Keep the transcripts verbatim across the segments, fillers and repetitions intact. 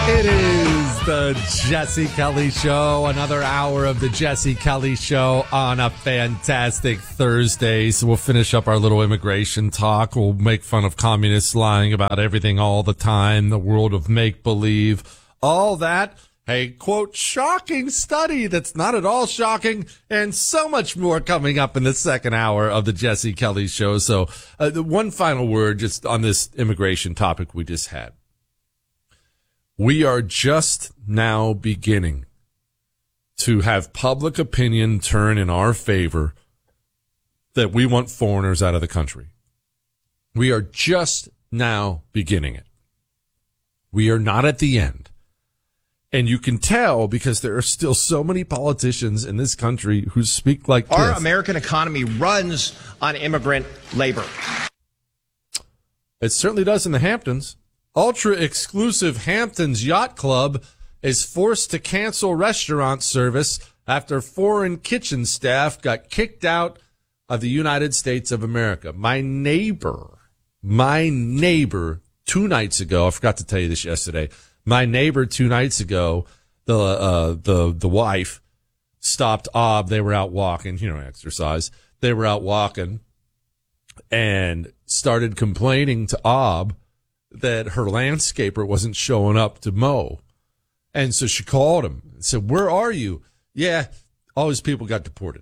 It is the Jesse Kelly Show, another hour of the Jesse Kelly Show on a fantastic Thursday. So we'll finish up our little immigration talk. We'll make fun of communists lying about everything all the time, the world of make-believe, all that. A, quote, shocking study that's not at all shocking, and so much more coming up in the second hour of the Jesse Kelly Show. So uh, the one final word just on this immigration topic we just had. We are just now beginning to have public opinion turn in our favor that we want foreigners out of the country. We are just now beginning it. We are not at the end. And you can tell because there are still so many politicians in this country who speak like this. Our American economy runs on immigrant labor. It certainly does in the Hamptons. Ultra-exclusive Hamptons Yacht Club is forced to cancel restaurant service after foreign kitchen staff got kicked out of the United States of America. My neighbor, my neighbor two nights ago, I forgot to tell you this yesterday, my neighbor two nights ago, the uh, the the wife stopped Ob. They were out walking, you know, exercise. They were out walking and started complaining to Ob that her landscaper wasn't showing up to mow. And so she called him and said, where are you? Yeah, all his people got deported.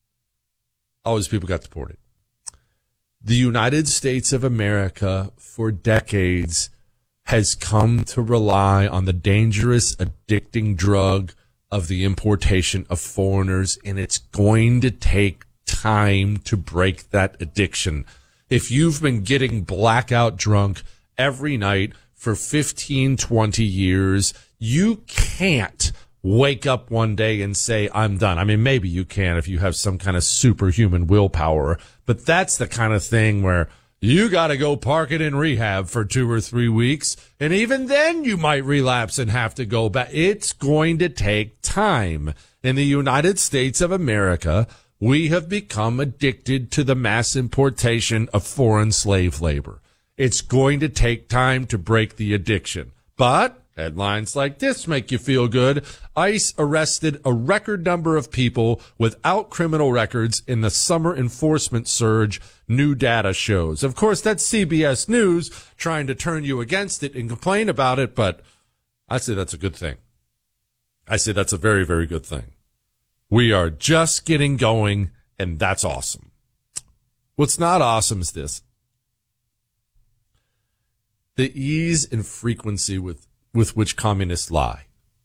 All his people got deported. The United States of America for decades has come to rely on the dangerous, addicting drug of the importation of foreigners, and it's going to take time to break that addiction. If you've been getting blackout drunk every night for fifteen, twenty years, you can't wake up one day and say, I'm done. I mean, maybe you can if you have some kind of superhuman willpower, but that's the kind of thing where you got to go park it in rehab for two or three weeks, and even then you might relapse and have to go back. It's going to take time. In the United States of America, we have become addicted to the mass importation of foreign slave labor. It's going to take time to break the addiction. But headlines like this make you feel good. ICE arrested a record number of people without criminal records in the summer enforcement surge, new data shows. Of course, that's C B S News trying to turn you against it and complain about it, but I say that's a good thing. I say that's a very, very good thing. We are just getting going, and that's awesome. What's not awesome is this. The ease and frequency with, with which communists lie.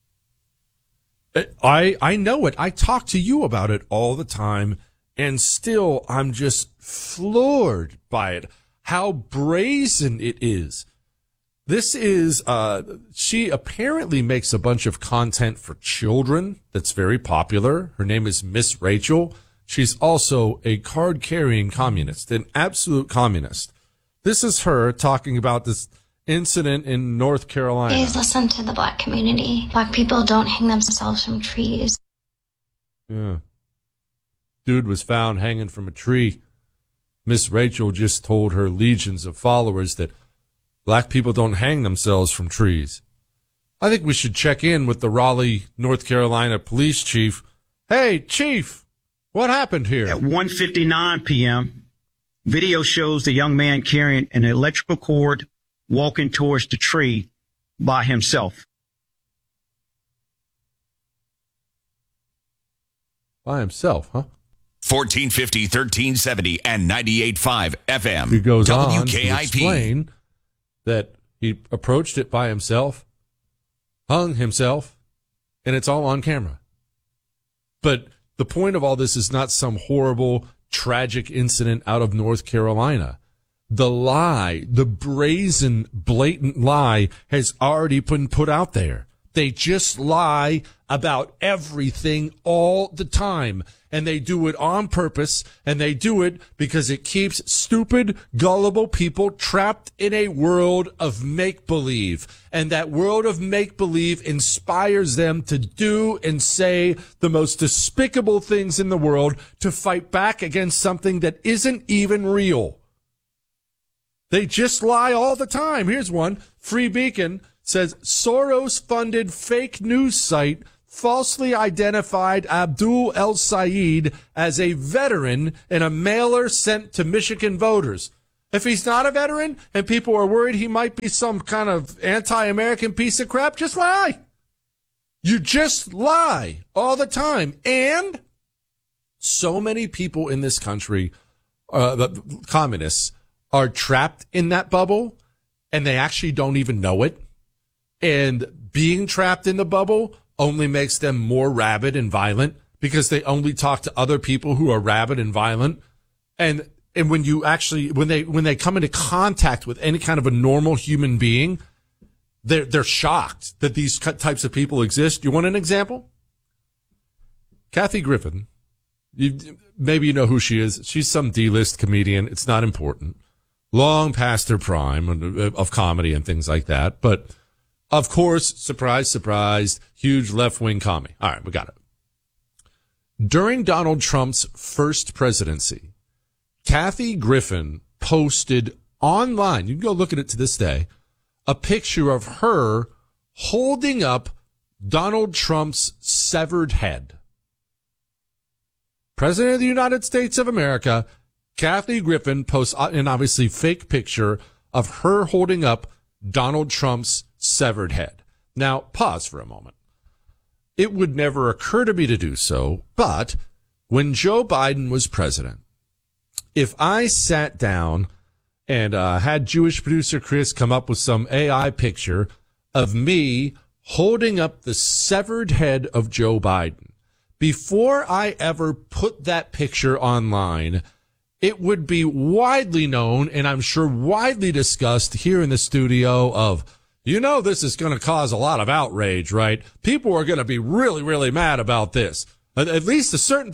I, I know it. I talk to you about it all the time, and still I'm just floored by it. How brazen it is. This is, uh, she apparently makes a bunch of content for children that's very popular. Her name is Miss Rachel. She's also a card-carrying communist, an absolute communist. This is her talking about this incident in North Carolina. Please listen to the black community. Black people don't hang themselves from trees. Yeah. Dude was found hanging from a tree. Miss Rachel just told her legions of followers that black people don't hang themselves from trees. I think we should check in with the Raleigh, North Carolina police chief. Hey, chief, what happened here? At one fifty-nine p.m., video shows the young man carrying an electrical cord walking towards the tree by himself. By himself, huh? fourteen fifty, thirteen seventy, and ninety-eight point five F M. He goes W on K I P. to explain that he approached it by himself, hung himself, and it's all on camera. But the point of all this is not some horrible, tragic incident out of North Carolina. The lie, the brazen, blatant lie has already been put out there. They just lie about everything all the time. And they do it on purpose, and they do it because it keeps stupid, gullible people trapped in a world of make-believe. And that world of make-believe inspires them to do and say the most despicable things in the world to fight back against something that isn't even real. They just lie all the time. Here's one. Free Beacon says Soros-funded fake news site falsely identified Abdul El Sayed as a veteran in a mailer sent to Michigan voters. If he's not a veteran and people are worried he might be some kind of anti-American piece of crap, just lie. You just lie all the time. And so many people in this country, uh, the communists, are trapped in that bubble, and they actually don't even know it. And being trapped in the bubble only makes them more rabid and violent because they only talk to other people who are rabid and violent. And and when you actually when they when they come into contact with any kind of a normal human being, they're they're shocked that these types of people exist. You want an example? Kathy Griffin. You, maybe you know who she is. She's some D-list comedian. It's not important. Long past her prime of comedy and things like that. But, of course, surprise, surprise, huge left-wing commie. All right, we got it. During Donald Trump's first presidency, Kathy Griffin posted online, you can go look at it to this day, a picture of her holding up Donald Trump's severed head. President of the United States of America, Kathy Griffin posts an obviously fake picture of her holding up Donald Trump's severed head. Now, pause for a moment. It would never occur to me to do so, but when Joe Biden was president, if I sat down and uh, had Jewish producer Chris come up with some A I picture of me holding up the severed head of Joe Biden, before I ever put that picture online, it would be widely known, and I'm sure widely discussed here in the studio of, you know, this is going to cause a lot of outrage, right? People are going to be really, really mad about this. At least a certain